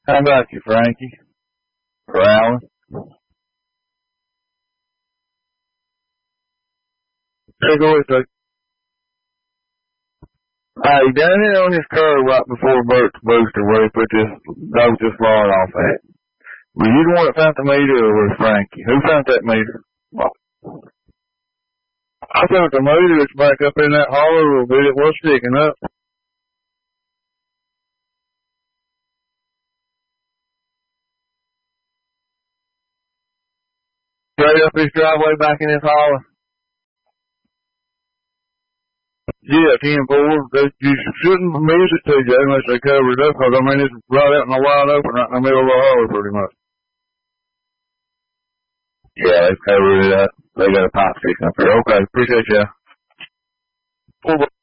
How about you, Frankie? Or Alan? Hey, go ahead, Hey, down here on this curve right before Bert's Booster where he put this dog this lawn off at. Were you the one that found the meter or was Frankie? Who found that meter? I thought the meter was back up in that hollow a little bit. It was sticking up. Straight up his driveway back in his hollow. Yeah, 10-4. You shouldn't miss it, TJ, unless they cover it up, because, I mean, it's right out in the wide open, right in the middle of the hollow, pretty much. Yeah, they've covered it up. They got a pipe sticking up here. Okay, appreciate you.